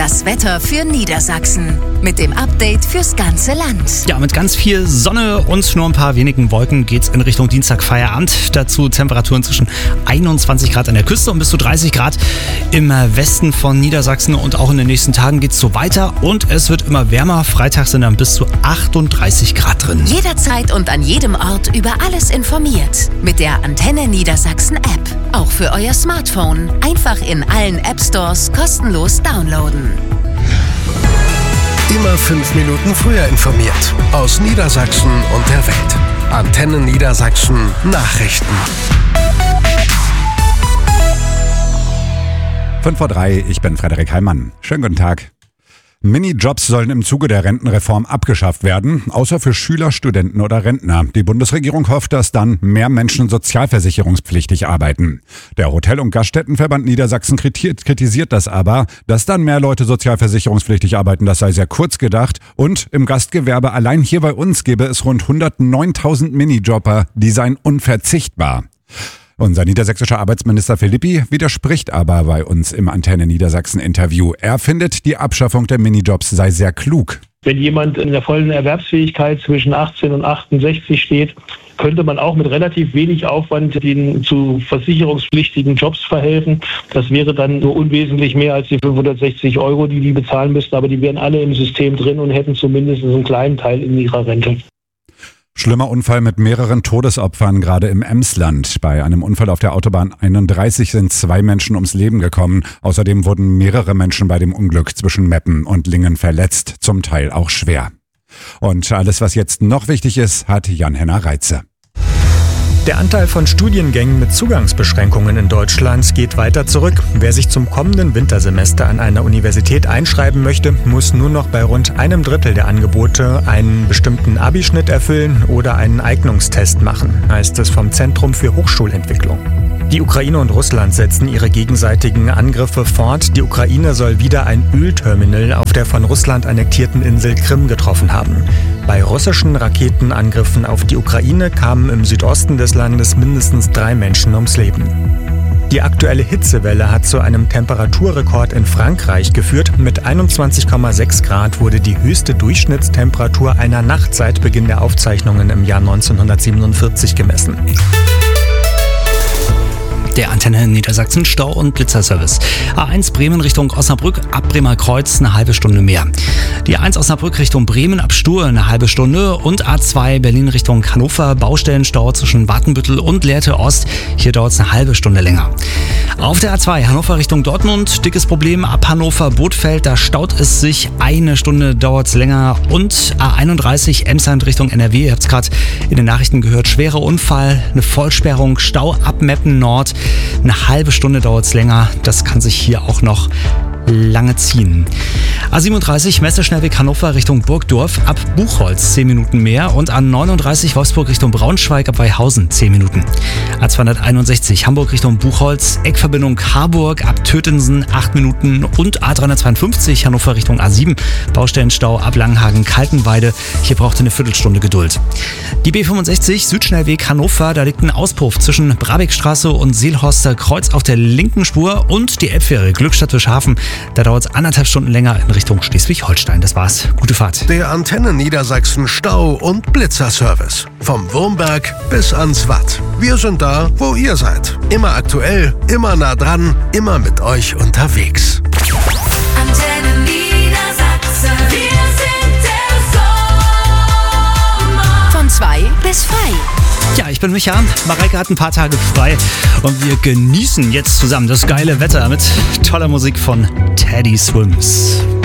Das Wetter für Niedersachsen mit dem Update fürs ganze Land. Ja, mit ganz viel Sonne und nur ein paar wenigen Wolken geht's in Richtung Dienstag Feierabend. Dazu Temperaturen zwischen 21 Grad an der Küste und bis zu 30 Grad im Westen von Niedersachsen. Und auch in den nächsten Tagen geht's so weiter und es wird immer wärmer. Freitags sind dann bis zu 38 Grad drin. Jederzeit und an jedem Ort über alles informiert. Mit der Antenne Niedersachsen App. Auch für euer Smartphone. Einfach in allen App Stores kostenlos downloaden. Immer 5 Minuten früher informiert. Aus Niedersachsen und der Welt. Antenne Niedersachsen Nachrichten. 5:03 ich bin Frederik Heimann. Schönen guten Tag. Minijobs sollen im Zuge der Rentenreform abgeschafft werden, außer für Schüler, Studenten oder Rentner. Die Bundesregierung hofft, dass dann mehr Menschen sozialversicherungspflichtig arbeiten. Der Hotel- und Gaststättenverband Niedersachsen kritisiert das aber, dass dann mehr Leute sozialversicherungspflichtig arbeiten, das sei sehr kurz gedacht. Und im Gastgewerbe allein hier bei uns gäbe es rund 109.000 Minijobber, die seien unverzichtbar. Unser niedersächsischer Arbeitsminister Philippi widerspricht aber bei uns im Antenne Niedersachsen Interview. Er findet, die Abschaffung der Minijobs sei sehr klug. Wenn jemand in der vollen Erwerbsfähigkeit zwischen 18 und 68 steht, könnte man auch mit relativ wenig Aufwand den zu versicherungspflichtigen Jobs verhelfen. Das wäre dann nur unwesentlich mehr als die 560 €, die bezahlen müssten. Aber die wären alle im System drin und hätten zumindest einen kleinen Teil in ihrer Rente. Schlimmer Unfall mit mehreren Todesopfern, gerade im Emsland. Bei einem Unfall auf der Autobahn 31 sind 2 Menschen ums Leben gekommen. Außerdem wurden mehrere Menschen bei dem Unglück zwischen Meppen und Lingen verletzt, zum Teil auch schwer. Und alles, was jetzt noch wichtig ist, hat Jan-Henner Reitze. Der Anteil von Studiengängen mit Zugangsbeschränkungen in Deutschland geht weiter zurück. Wer sich zum kommenden Wintersemester an einer Universität einschreiben möchte, muss nur noch bei rund 1/3 der Angebote einen bestimmten Abischnitt erfüllen oder einen Eignungstest machen, heißt es vom Zentrum für Hochschulentwicklung. Die Ukraine und Russland setzen ihre gegenseitigen Angriffe fort. Die Ukraine soll wieder ein Ölterminal auf der von Russland annektierten Insel Krim getroffen haben. Bei russischen Raketenangriffen auf die Ukraine kamen im Südosten des Landes mindestens 3 Menschen ums Leben. Die aktuelle Hitzewelle hat zu einem Temperaturrekord in Frankreich geführt. Mit 21,6 Grad wurde die höchste Durchschnittstemperatur einer Nacht seit Beginn der Aufzeichnungen im Jahr 1947 gemessen. Der Antenne Niedersachsen Stau- und Blitzerservice. A1 Bremen Richtung Osnabrück, ab Bremer Kreuz eine halbe Stunde mehr. Die A1 Osnabrück Richtung Bremen, ab Stur eine halbe Stunde. Und A2 Berlin Richtung Hannover, Baustellenstau zwischen Watenbüttel und Lehrte Ost. Hier dauert es eine halbe Stunde länger. Auf der A2 Hannover Richtung Dortmund, dickes Problem ab Hannover Bothfeld, da staut es sich, eine Stunde dauert es länger. Und A31 Emsland Richtung NRW, ihr habt es gerade in den Nachrichten gehört, schwerer Unfall, eine Vollsperrung, Stau ab Meppen Nord. Eine halbe Stunde dauert es länger, das kann sich hier auch noch lange ziehen. A37 Messeschnellweg Hannover Richtung Burgdorf, ab Buchholz 10 Minuten mehr und A39 Wolfsburg Richtung Braunschweig, ab Weihausen 10 Minuten. A261 Hamburg Richtung Buchholz, Eckverbindung Harburg, ab Tötensen 8 Minuten und A352 Hannover Richtung A7, Baustellenstau ab Langenhagen Kaltenweide, hier braucht ihr eine Viertelstunde Geduld. Die B65 Südschnellweg Hannover, da liegt ein Auspuff zwischen Brabeckstraße und Seelhorster Kreuz auf der linken Spur und die Elbfähre Glückstadt-Fischhafen. Da dauert es 1,5 Stunden länger in Richtung Schleswig-Holstein. Das war's. Gute Fahrt. Der Antenne Niedersachsen Stau- und Blitzerservice. Vom Wurmberg bis ans Watt. Wir sind da, wo ihr seid. Immer aktuell, immer nah dran, immer mit euch unterwegs. Antenne Niedersachsen. Wir sind der Sommer. Von 2 bis frei. Ja, ich bin Micha. Mareike hat ein paar Tage frei und wir genießen jetzt zusammen das geile Wetter mit toller Musik von Teddy Swims.